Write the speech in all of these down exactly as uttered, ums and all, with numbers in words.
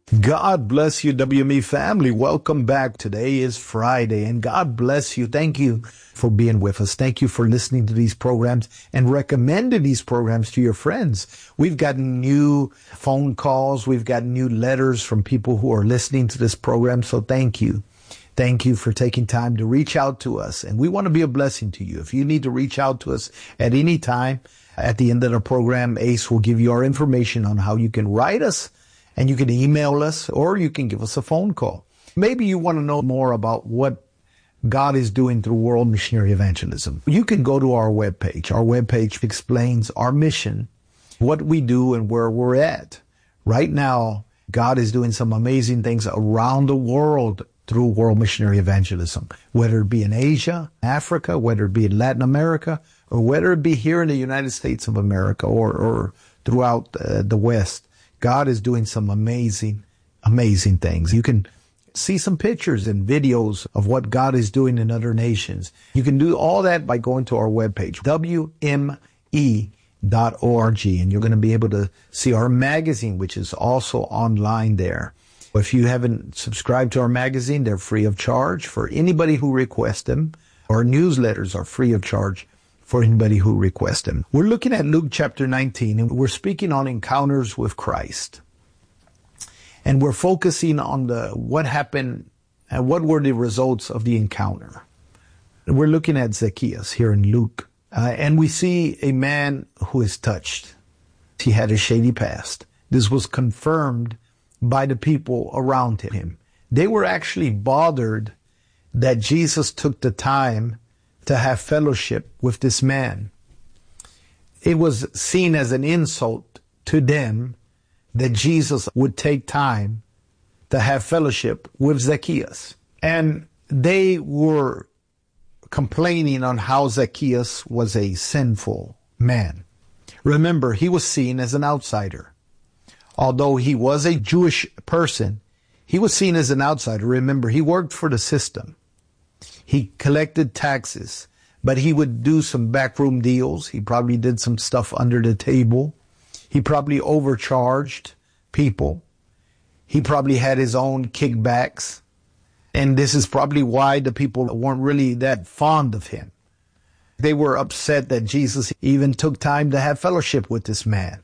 God bless you, W M E family. Welcome back. Today is Friday, and God bless you. Thank you for being with us. Thank you for listening to these programs and recommending these programs to your friends. We've gotten new phone calls. We've gotten new letters from people who are listening to this program. So thank you. Thank you for taking time to reach out to us. And we want to be a blessing to you. If you need to reach out to us at any time, at the end of the program, Ace will give you our information on how you can write us. And you can email us, or you can give us a phone call. Maybe you want to know more about what God is doing through World Missionary Evangelism. You can go to our webpage. Our webpage explains our mission, what we do, and where we're at. Right now, God is doing some amazing things around the world through World Missionary Evangelism, whether it be in Asia, Africa, whether it be in Latin America, or whether it be here in the United States of America or, or throughout uh, the West. God is doing some amazing, amazing things. You can see some pictures and videos of what God is doing in other nations. You can do all that by going to our webpage, W M E dot org, and you're going to be able to see our magazine, which is also online there. If you haven't subscribed to our magazine, they're free of charge for anybody who requests them. Our newsletters are free of charge for anybody who requests them. We're looking at Luke chapter nineteen, and we're speaking on encounters with Christ. And we're focusing on the what happened and what were the results of the encounter. We're looking at Zacchaeus here in Luke. Uh, and we see a man who is touched. He had a shady past. This was confirmed by the people around him. They were actually bothered that Jesus took the time to have fellowship with this man. It was seen as an insult to them that Jesus would take time to have fellowship with Zacchaeus. And they were complaining on how Zacchaeus was a sinful man. Remember, he was seen as an outsider. Although he was a Jewish person, he was seen as an outsider. Remember, he worked for the system. He collected taxes, but he would do some backroom deals. He probably did some stuff under the table. He probably overcharged people. He probably had his own kickbacks. And this is probably why the people weren't really that fond of him. They were upset that Jesus even took time to have fellowship with this man.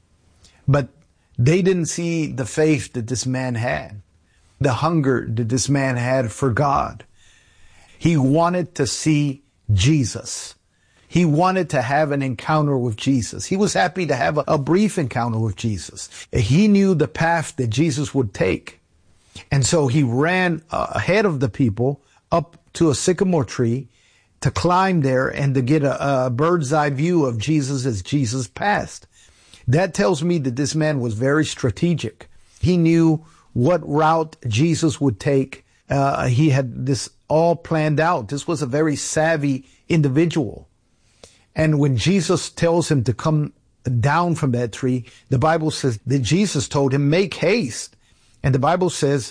But they didn't see the faith that this man had, the hunger that this man had for God. He wanted to see Jesus. He wanted to have an encounter with Jesus. He was happy to have a, a brief encounter with Jesus. He knew the path that Jesus would take. And so he ran uh, ahead of the people up to a sycamore tree to climb there and to get a, a bird's eye view of Jesus as Jesus passed. That tells me that this man was very strategic. He knew what route Jesus would take. Uh, he had this all planned out. This was a very savvy individual. And when Jesus tells him to come down from that tree, the Bible says that Jesus told him, make haste. And the Bible says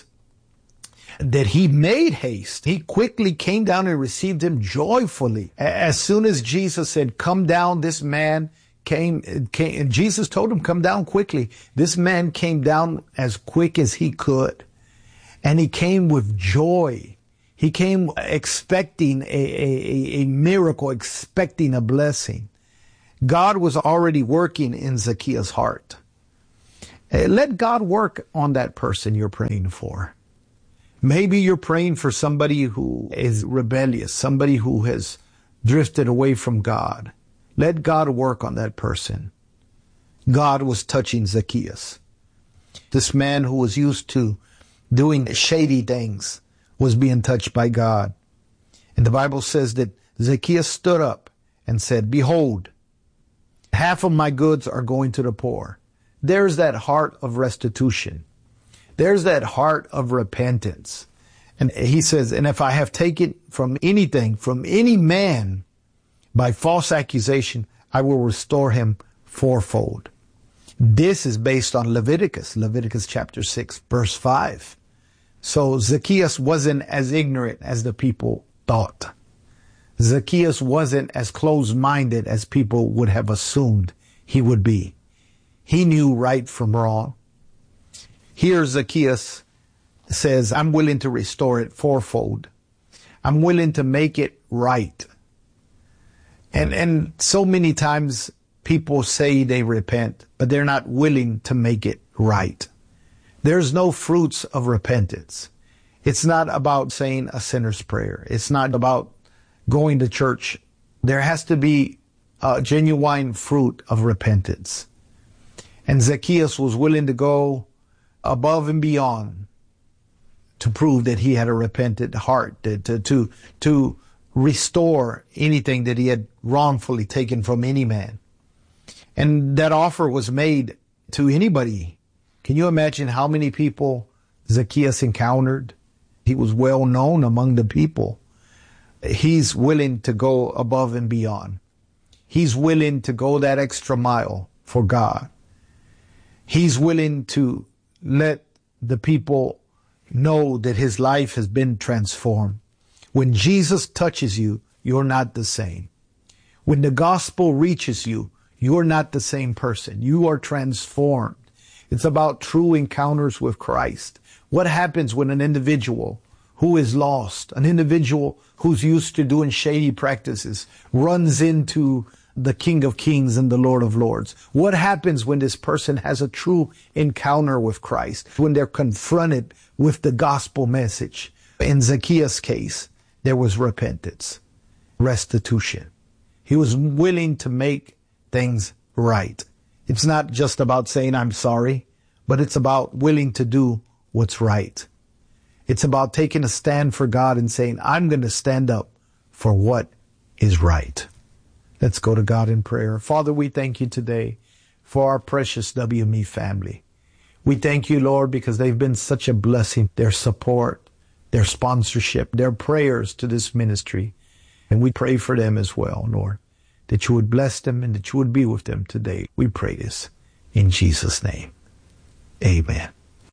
that he made haste. He quickly came down and received him joyfully. As soon as Jesus said, come down, this man came, came and Jesus told him, come down quickly. This man came down as quick as he could. And he came with joy. He came expecting a, a, a miracle, expecting a blessing. God was already working in Zacchaeus' heart. Let God work on that person you're praying for. Maybe you're praying for somebody who is rebellious, somebody who has drifted away from God. Let God work on that person. God was touching Zacchaeus. This man who was used to doing shady things was being touched by God. And the Bible says that Zacchaeus stood up and said, behold, half of my goods are going to the poor. There's that heart of restitution. There's that heart of repentance. And he says, and if I have taken from anything, from any man, by false accusation, I will restore him fourfold. This is based on Leviticus, Leviticus chapter six, verse five. So Zacchaeus wasn't as ignorant as the people thought. Zacchaeus wasn't as closed-minded as people would have assumed he would be. He knew right from wrong. Here Zacchaeus says, I'm willing to restore it fourfold. I'm willing to make it right. And, and so many times people say they repent, but they're not willing to make it right. There's no fruits of repentance. It's not about saying a sinner's prayer. It's not about going to church. There has to be a genuine fruit of repentance. And Zacchaeus was willing to go above and beyond to prove that he had a repentant heart, to, to, to, to restore anything that he had wrongfully taken from any man. And that offer was made to anybody. Can you imagine how many people Zacchaeus encountered? He was well known among the people. He's willing to go above and beyond. He's willing to go that extra mile for God. He's willing to let the people know that his life has been transformed. When Jesus touches you, you're not the same. When the gospel reaches you, you're not the same person. You are transformed. It's about true encounters with Christ. What happens when an individual who is lost, an individual who's used to doing shady practices, runs into the King of Kings and the Lord of Lords? What happens when this person has a true encounter with Christ, when they're confronted with the gospel message? In Zacchaeus' case, there was repentance, restitution. He was willing to make things right. It's not just about saying, I'm sorry, but it's about willing to do what's right. It's about taking a stand for God and saying, I'm going to stand up for what is right. Let's go to God in prayer. Father, we thank you today for our precious W M E family. We thank you, Lord, because they've been such a blessing, their support, their sponsorship, their prayers to this ministry. And we pray for them as well, Lord, that you would bless them and that you would be with them today. We pray this in Jesus' name. Amen.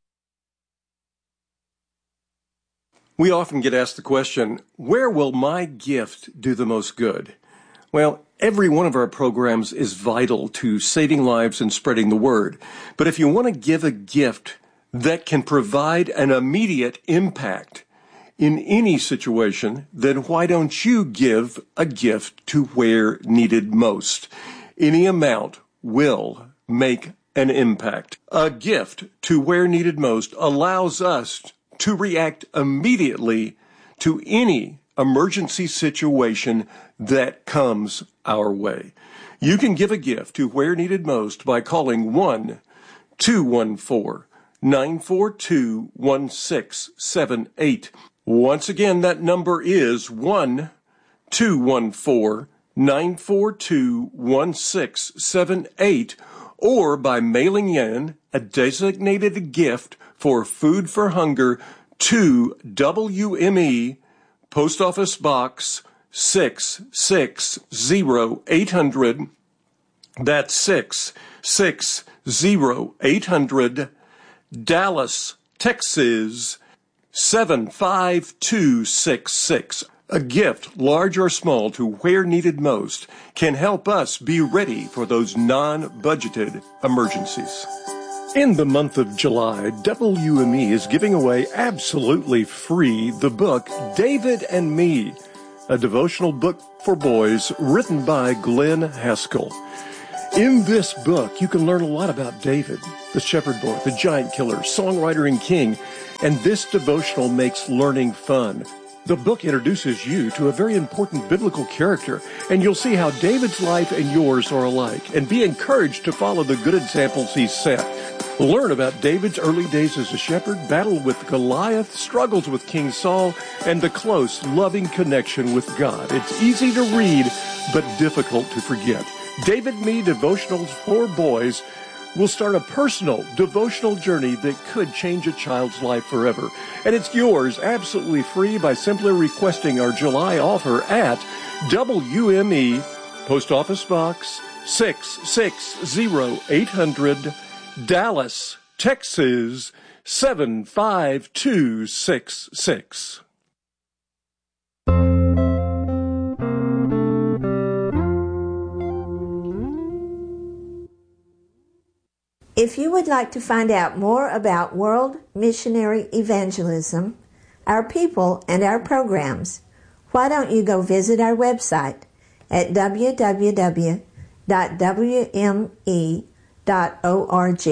We often get asked the question, where will my gift do the most good? Well, every one of our programs is vital to saving lives and spreading the word. But if you want to give a gift that can provide an immediate impact in any situation, then why don't you give a gift to where needed most? Any amount will make an impact. A gift to where needed most allows us to react immediately to any emergency situation that comes our way. You can give a gift to where needed most by calling one two one four, nine four two, one six seven eight. Once again, that number is one two one four, nine four two, one six seven eight, or by mailing in a designated gift for Food for Hunger to W M E, Post Office Box six six zero eight hundred. That's six six zero eight hundred, Dallas, Texas seven five two six six. A gift, large or small, to where needed most can help us be ready for those non-budgeted emergencies. In the month of July, W M E is giving away absolutely free the book David and Me, a devotional book for boys written by Glenn Haskell. In this book, you can learn a lot about David, the shepherd boy, the giant killer, songwriter and king, and this devotional makes learning fun. The book introduces you to a very important biblical character, and you'll see how David's life and yours are alike, and be encouraged to follow the good examples he set. Learn about David's early days as a shepherd, battle with Goliath, struggles with King Saul, and the close, loving connection with God. It's easy to read, but difficult to forget. David Me Devotionals for Boys will start a personal devotional journey that could change a child's life forever. And it's yours absolutely free by simply requesting our July offer at W M E, Post Office Box six six zero eight hundred, Dallas, Texas seven five two six six. If you would like to find out more about World Missionary Evangelism, our people, and our programs, why don't you go visit our website at w w w dot w m e dot org.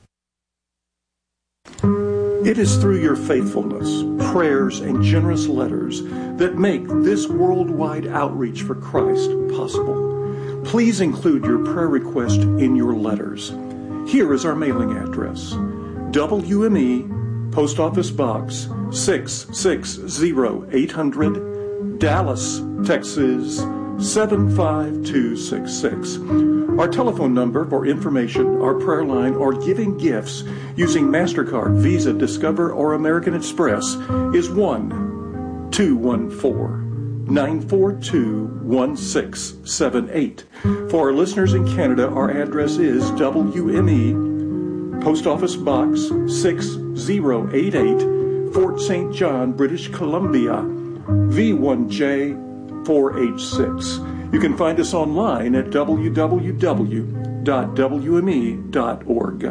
It is through your faithfulness, prayers, and generous letters that make this worldwide outreach for Christ possible. Please include your prayer request in your letters. Here is our mailing address: W M E, Post Office Box six six zero eight hundred, Dallas, Texas seven five two six six. Our telephone number for information, our prayer line, or giving gifts using MasterCard, Visa, Discover, or American Express is one two one four, nine four two, one six seven eight. For our listeners in Canada, our address is W M E, Post Office Box six zero eight eight, Fort Saint John, British Columbia, V one J four H six. You can find us online at w w w dot w m e dot org.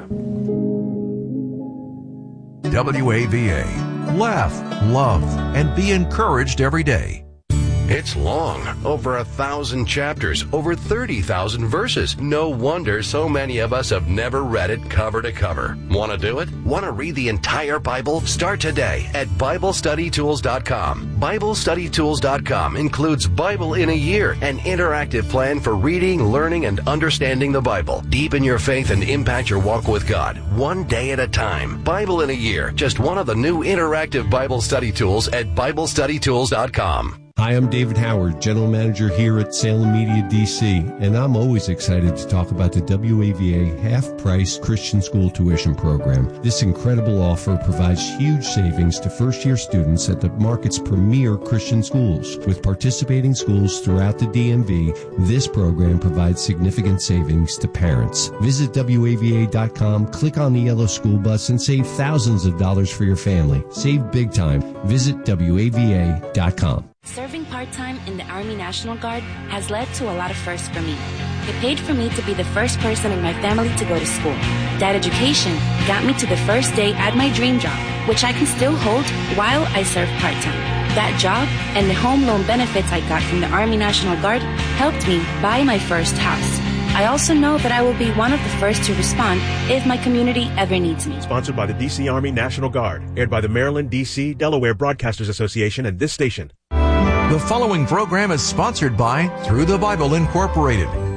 W A V A. Laugh, love, and be encouraged every day. It's long, over a thousand chapters, over thirty thousand verses. No wonder so many of us have never read it cover to cover. Want to do it? Want to read the entire Bible? Start today at Bible Study Tools dot com. Bible Study Tools dot com includes Bible in a Year, an interactive plan for reading, learning, and understanding the Bible. Deepen your faith and impact your walk with God, one day at a time. Bible in a Year, just one of the new interactive Bible study tools at Bible Study Tools dot com. Hi, I'm David Howard, General Manager here at Salem Media D C, and I'm always excited to talk about the W A V A half-price Christian school tuition program. This incredible offer provides huge savings to first-year students at the market's premier Christian schools. With participating schools throughout the D M V, this program provides significant savings to parents. Visit W A V A dot com, click on the yellow school bus, and save thousands of dollars for your family. Save big time. Visit W A V A dot com. Serving part-time in the Army National Guard has led to a lot of firsts for me. It paid for me to be the first person in my family to go to school. That education got me to the first day at my dream job, which I can still hold while I serve part-time. That job and the home loan benefits I got from the Army National Guard helped me buy my first house. I also know that I will be one of the first to respond if my community ever needs me. Sponsored by the D C Army National Guard. Aired by the Maryland, D C, Delaware Broadcasters Association and this station. The following program is sponsored by Through the Bible Incorporated.